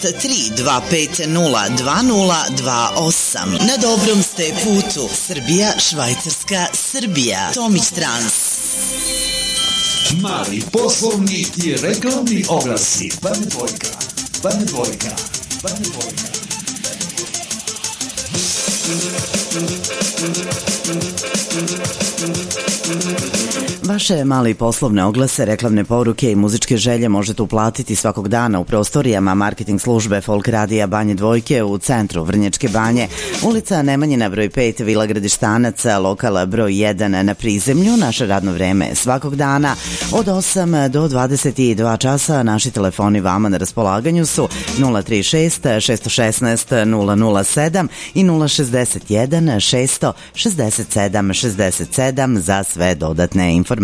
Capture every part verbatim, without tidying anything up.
tri dva pet nula dva nula dva osam. Na dobrom ste putu. Srbija, Švajcarska, Srbija. Tomić Trans. Mali poslovni i reklamni oglasi. Bane dvojka, bane dvojka, bane dvojka. Vaše mali poslovne oglase, reklamne poruke i muzičke želje možete uplatiti svakog dana u prostorijama marketing službe Folk Radija Banje Dvojke u centru Vrnjačke Banje, ulica Nemanjina broj pet, Vila Gradištanaca, lokala broj jedan na prizemlju. Naše radno vreme svakog dana od osam do dvadeset dva časa. Naši telefoni vama na raspolaganju su nula tri šest šest jedan šest nula nula sedam i nula šezdeset jedan šest šezdeset sedam šezdeset sedam za sve dodatne informacije.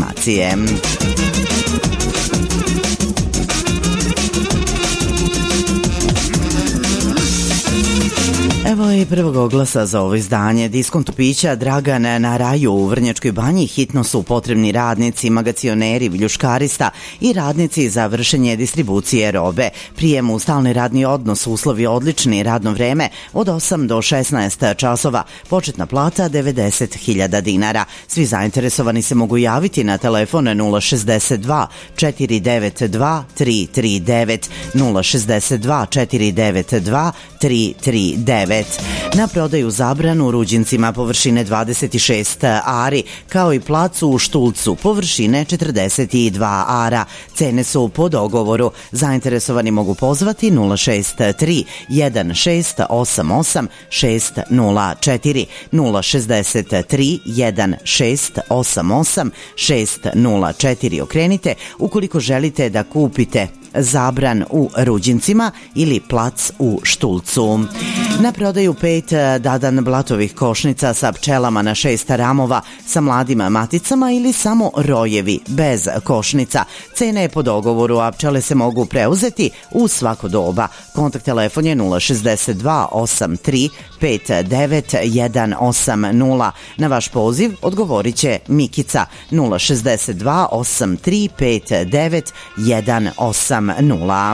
Evo i prvog oglasa za ovo izdanje. Diskontu pića Dragan na Raju u Vrnjačkoj Banji hitno su potrebni radnici, magacioneri, viljuškarista i radnici za vršenje distribucije robe. Prijem u stalni radni odnos, uslovi odlični, radno vreme od osam do šesnaest časova. Početna plata devedeset hiljada dinara. Svi zainteresovani se mogu javiti na telefon nula šezdeset dva četiri devet dva tri tri devet, nula šezdeset dva četiri devet dva tri tri devet. Na prodaju zabranu Ruđincima površine dvadeset šest ari, kao i placu u Štulcu površine četrdeset dva ara. Cene su po dogovoru. Zainteresovani mogu pozvati nula šest tri jedan šest osam osam šest nula četiri, nula šezdeset tri jedan šest osam osam šest nula četiri. Okrenite ukoliko želite da kupite zabran u Ruđincima ili plac u Štulcu. Na prodaju pet dadan blatovih košnica sa pčelama na šest ramova sa mladim maticama ili samo rojevi bez košnica. Cena je po dogovoru, a pčele se mogu preuzeti u svako doba. Kontakt telefon je nula šezdeset dva osam tri pet devet jedan osam nula. Na vaš poziv odgovorit će Mikica nula šezdeset dva osam tri pet devet jedan osam nula.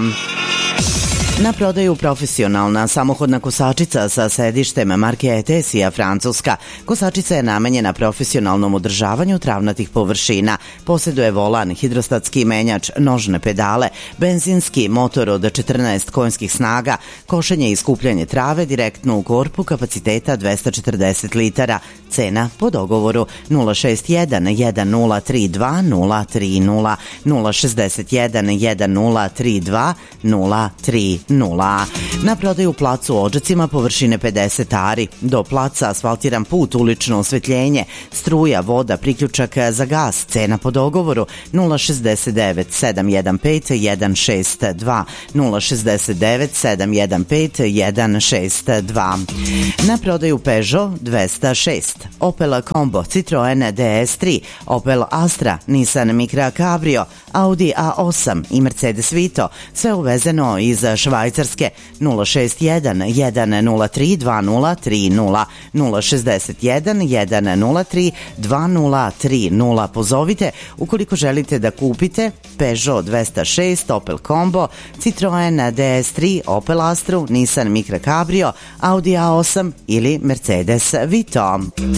Na prodaju profesionalna samohodna kosačica sa sedištem marke Etesija Francuska. Kosačica je namenjena profesionalnom održavanju travnatih površina. Posjeduje volan, hidrostatski menjač, nožne pedale, benzinski motor od četrnaest konjskih snaga, košenje i skupljanje trave direktno u korpu kapaciteta dvesta četrdeset litara. Cena po dogovoru nula šest jedan jedan nula tri dva nula tri nula, nula šezdeset jedan jedan nula tri dva nula tri nula. Na prodaju placu u Odžacima površine pedeset ari. Do placa asfaltiran put, ulično osvetljenje, struja, voda, priključak za gas. Cena po dogovoru nula šezdeset devet sedam jedan pet jedan šest dva, nula šezdeset devet sedam jedan pet jedan šest dva. Na prodaju Peugeot dvesta šest, Opel Combo, Citroen D S tri, Opel Astra, Nissan Micra Cabrio, Audi A osam i Mercedes Vito. Sve uvezeno iz Švajcarske. Nula šest jedan jedan nula tri dva nula tri nula, nula šezdeset jedan jedan nula tri dva nula tri nula. Pozovite ukoliko želite da kupite Peugeot dvesta šest, Opel Combo, Citroen D S tri, Opel Astru, Nissan Micra Cabrio, Audi A osam ili Mercedes Vito.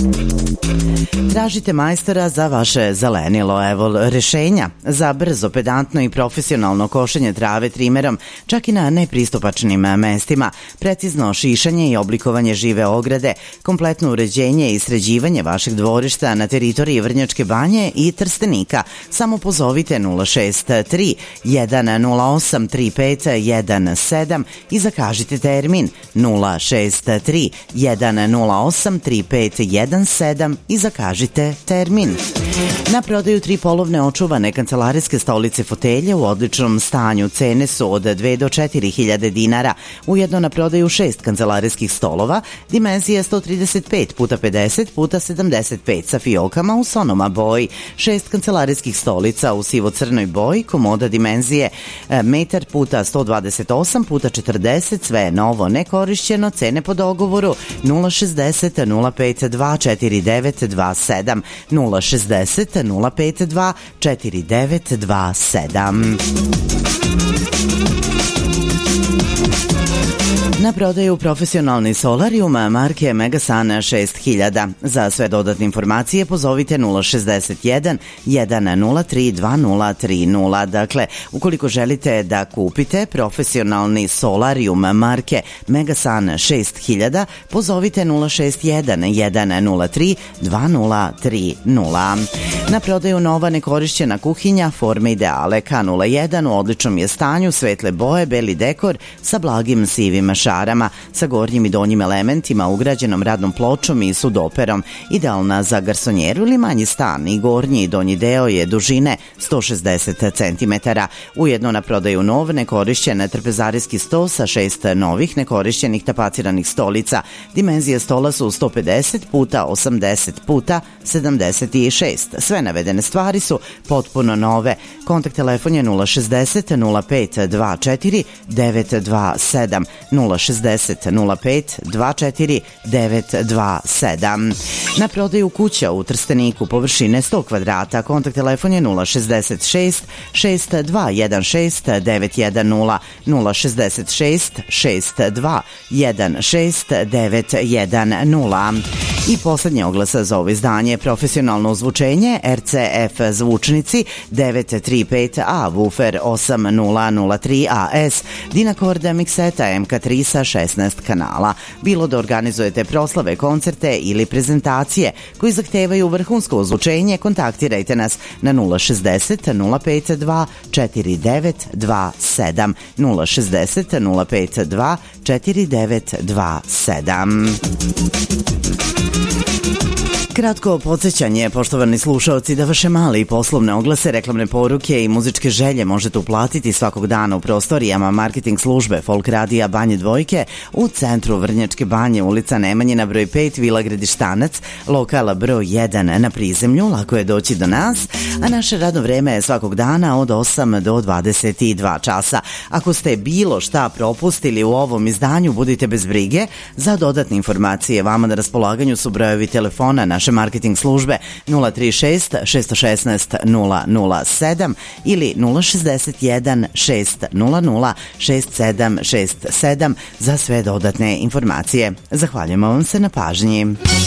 Tražite majstora za vaše zelenilo. Evo rešenja za brzo, pedantno i profesionalno košenje trave trimerom, čak i na nepristupačnim mestima, precizno šišanje i oblikovanje žive ograde, kompletno uređenje i sređivanje vašeg dvorišta na teritoriji Vrnjačke Banje i Trstenika. Samo pozovite nula šest tri jedan nula osam tri pet jedan sedam i zakažite termin nula šest tri jedan nula osam tri pet jedan sedam i zakažite termin. Na prodaju tri polovne očuvane kancelarijske stolice fotelje u odličnom stanju. Cene su od dve do četiri hiljade dinara. Ujedno na prodaju šest kancelarijskih stolova, dimenzije sto trideset pet puta pedeset puta sedamdeset pet sa fiokama u sonoma boji. Šest kancelarijskih stolica u sivo-crnoj boji, komoda dimenzije metar puta sto dvadeset osam puta četrdeset, sve je novo, nekorišćeno. Cene po dogovoru nula šezdeset nula pet dva četiri devet dva sedam, nula šezdeset nula pet dva četiri devet dva sedam. Na prodaju profesionalni solarium marke Megasun šest hiljada. Za sve dodatne informacije pozovite nula šezdeset jedan jedan nula tri dva nula tri nula. Dakle, ukoliko želite da kupite profesionalni solarium marke Megasun šest hiljada, pozovite nula šest jedan jedan nula tri dva nula tri nula. Na prodaju nova nekorišćena kuhinja forme Ideale K nula jedan u odličnom je stanju, svetle boje, beli dekor sa blagim sivim šarama, sa gornjim i donjim elementima, ugrađenom radnom pločom i sudoperom. Idealna za garsonjeru ili manji stan i gornji i donji deo je dužine sto šezdeset centimetara. Ujedno na prodaju nov nekorišćen trpezarijski sto sa šest novih nekorišćenih tapaciranih stolica. Dimenzije stola su sto pedeset puta osamdeset puta sedamdeset šest. Sve navedene stvari su potpuno nove. Kontakt telefon je nula šezdeset nula pet dva četiri devet dva sedam, nula šezdeset nula pet dva četiri devet dva sedam. Na prodaju kuća u Trsteniku površine sto kvadrata. Kontakt telefon je nula šezdeset šest šest dva jedan šest devet jedan nula, nula šezdeset šest šest dva jedan šest devet jedan nula. I poslednje oglasa za ovo izdanje: profesionalno ozvučenje R C F zvučnici devet tri pet A, woofer osam nula nula tri A S, Dynacord mikseta M K tri sa šesnaest kanala. Bilo da organizujete proslave, koncerte ili prezentacije koji zahtevaju vrhunsko ozvučenje, kontaktirajte nas na nula šezdeset nula pet dva četiri devet dva sedam, nula šezdeset nula pet dva četiri devet dva sedam. Kratko podsjećanje, poštovani slušaoci, da vaše male i poslovne oglase, reklamne poruke i muzičke želje možete uplatiti svakog dana u prostorijama marketing službe Folk radija Banje Dvojke u centru Vrnjačke Banje, ulica Nemanjina broj pet, Vila Gredištanac, lokala broj jedan na prizemlju. Lako je doći do nas, a naše radno vreme je svakog dana od osam do dvadeset dva časa. Ako ste bilo šta propustili u ovom izdanju, budite bez brige. Za dodatne informacije vama na raspolaganju su brojevi telefona naše marketing službe nula tri šest šest jedan šest nula nula sedam ili nula šezdeset jedan šest nula nula šest sedam šest sedam za sve dodatne informacije. Zahvaljujemo vam se na pažnji.